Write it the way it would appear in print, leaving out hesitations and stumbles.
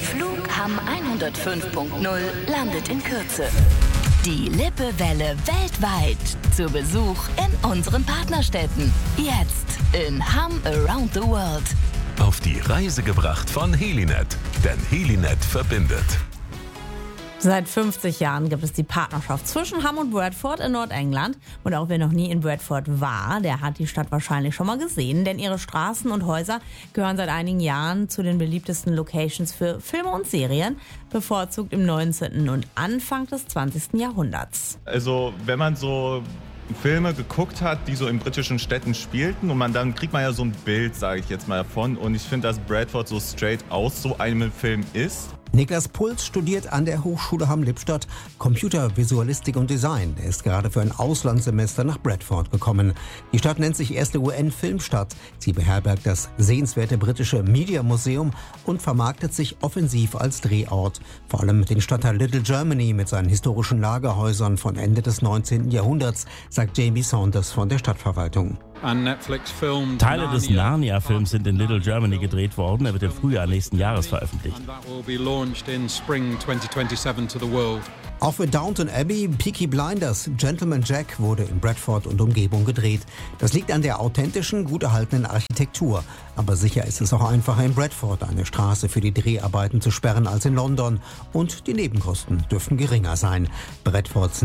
Flug Hamm 105.0 landet in Kürze. Die Lippewelle weltweit zu Besuch in unseren Partnerstädten. Jetzt in Hamm Around the World. Auf die Reise gebracht von Helinet, denn Helinet verbindet. Seit 50 Jahren gibt es die Partnerschaft zwischen Hamm und Bradford in Nordengland. Und auch wer noch nie in Bradford war, der hat die Stadt wahrscheinlich schon mal gesehen. Denn ihre Straßen und Häuser gehören seit einigen Jahren zu den beliebtesten Locations für Filme und Serien, bevorzugt im 19. und Anfang des 20. Jahrhunderts. Also wenn man so Filme geguckt hat, die so in britischen Städten spielten und dann kriegt man ja so ein Bild, sage ich jetzt mal, davon. Und ich finde, dass Bradford so straight aus so einem Film ist. Niklas Puls studiert an der Hochschule Hamm-Lippstadt Computervisualistik und Design. Er ist gerade für ein Auslandssemester nach Bradford gekommen. Die Stadt nennt sich erste UN-Filmstadt. Sie beherbergt das sehenswerte britische Media Museum und vermarktet sich offensiv als Drehort. Vor allem den Stadtteil Little Germany mit seinen historischen Lagerhäusern von Ende des 19. Jahrhunderts, sagt Jamie Saunders von der Stadtverwaltung. Teile des Narnia-Films sind in Little Germany gedreht worden. Er wird im Frühjahr nächsten Jahres veröffentlicht. Auch für Downton Abbey, Peaky Blinders, Gentleman Jack wurde in Bradford und Umgebung gedreht. Das liegt an der authentischen, gut erhaltenen Architektur. Aber sicher ist es auch einfacher in Bradford, eine Straße für die Dreharbeiten zu sperren als in London. Und die Nebenkosten dürften geringer sein. Bradfords